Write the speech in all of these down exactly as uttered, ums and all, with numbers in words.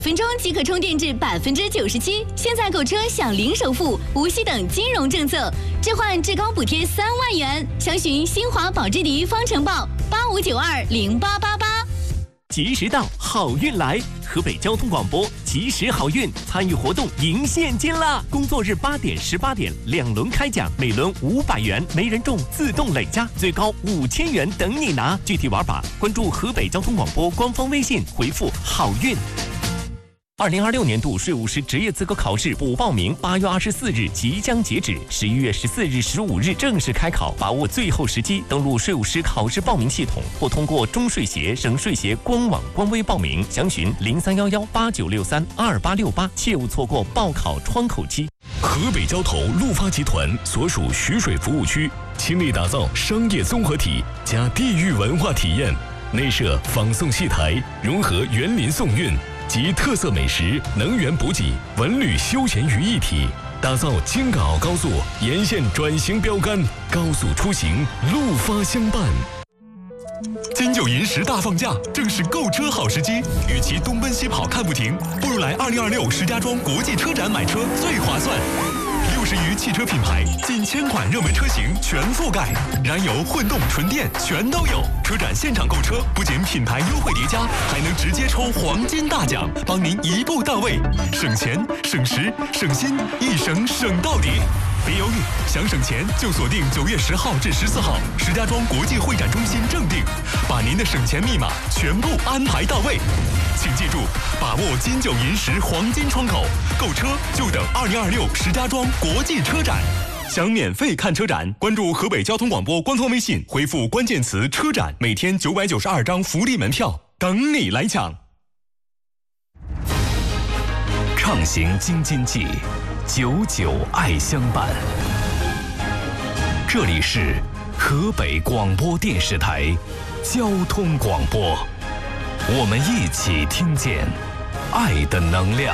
分钟即可充电至百分之九十七，现在购车享零首付、无息等金融政策，置换至高补贴三万元。详询新华保之迪方程报八五九二零八八八。 及时到，好运来！河北交通广播及时好运参与活动赢现金啦！工作日八点、十八点两轮开奖，每轮五百元，没人中自动累加，最高五千元等你拿。具体玩法关注河北交通广播官方微信，回复好运。二零二六年度税务师职业资格考试补报名八月二十四日即将截止，十一月十四日、十五日正式开考，把握最后时机，登录税务师考试报名系统或通过中税协、省税协官网官微报名，详询零三幺幺八九六三二八六八，切勿错过报考窗口期。 河北交投陆发集团所属徐水服务区，倾力打造商业综合体加地域文化体验，内设仿宋戏台，融合园林颂韵及特色美食、能源补给、文旅休闲于一体，打造京港澳高速沿线转型标杆，高速出行陆发相伴。金九银十大放假，正是购车好时机。与其东奔西跑看不停，不如来二零二六石家庄国际车展买车最划算。六十余汽车品牌，近千款热门车型全覆盖，燃油、混动、纯电全都有。车展现场购车，不仅品牌优惠叠加，还能直接抽黄金大奖，帮您一步到位，省钱、省时、省心，一省省到底。别犹豫，想省钱就锁定九月十号至十四号石家庄国际会展中心正定，把您的省钱密码全部安排到位。请记住，把握金九银十黄金窗口，购车就等二零二六石家庄国际车展。想免费看车展，关注河北交通广播官方微信，回复关键词车展，每天九百九十二张福利门票等你来抢。 畅行京津冀，久久爱相伴。这里是河北广播电视台交通广播，我们一起听见爱的能量。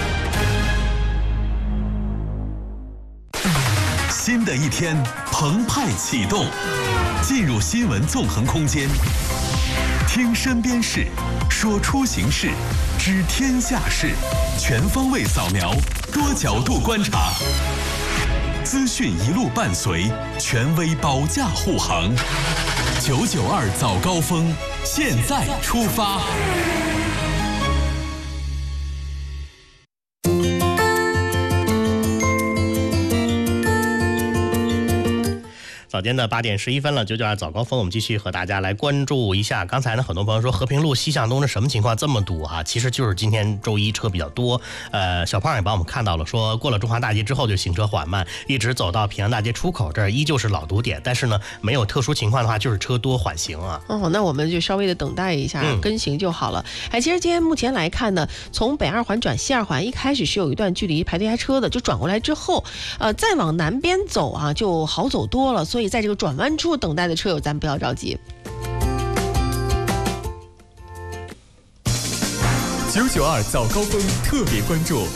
新的一天澎湃启动，进入新闻纵横空间，听身边事，说出行事，知天下事，全方位扫描，多角度观察，资讯一路伴随，权威保驾护航。九九二早高峰，现在出发。 早间的八点十一分了，九九二早高峰，我们继续和大家来关注一下。刚才呢，很多朋友说和平路西向东是什么情况这么堵啊？其实就是今天周一车比较多。呃，小胖也帮我们看到了，说过了中华大街之后就行车缓慢，一直走到平安大街出口这儿依旧是老堵点，但是呢，没有特殊情况的话，就是车多缓行啊。 哦，那我们就稍微的等待一下，嗯、跟行就好了。哎，其实今天目前来看呢，从北二环转西二环一开始是有一段距离排队开车的，就转过来之后，呃，再往南边走啊，就好走多了。所以在这个转弯处等待的车友，咱不要着急。 九九二早高峰特别关注。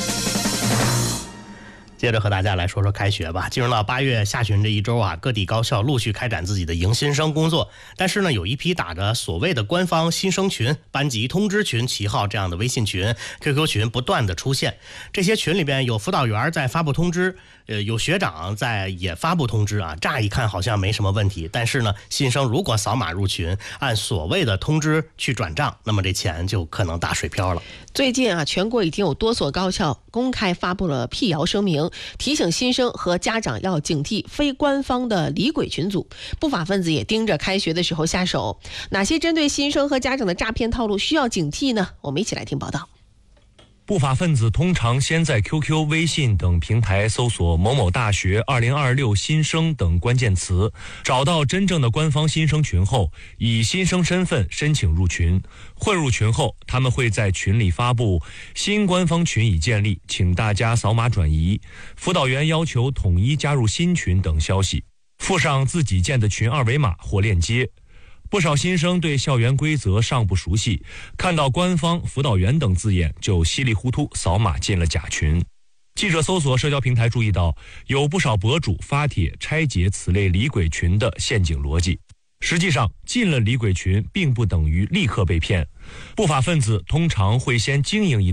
接着和大家来说说开学吧。进入到八月下旬这一周啊，各地高校陆续开展自己的迎新生工作。但是呢，有一批打着所谓的官方新生群、班级通知群旗号这样的微信群、Q Q 群不断的出现。这些群里边有辅导员在发布通知，呃，有学长在也发布通知啊。乍一看好像没什么问题，但是呢，新生如果扫码入群，按所谓的通知去转账，那么这钱就可能打水漂了。 最近啊，全国已经有多所高校公开发布了辟谣声明，提醒新生和家长要警惕非官方的李鬼群组。不法分子也盯着开学的时候下手。哪些针对新生和家长的诈骗套路需要警惕呢？我们一起来听报道。 不法分子通常先在 Q Q、微信等平台搜索某某大学二零二六新生等关键词，找到真正的官方新生群后，以新生身份申请入群。混入群后，他们会在群里发布新官方群已建立，请大家扫码转移，辅导员要求统一加入新群等消息，附上自己建的群二维码或链接。不少新生对校园规则尚不熟悉，看到官方、辅导员等字眼就稀里糊涂扫码进了假群。记者搜索社交平台注意到，有不少博主发帖拆解此类李鬼群的陷阱逻辑。实际上，进了李鬼群并不等于立刻被骗，不法分子通常会先经营一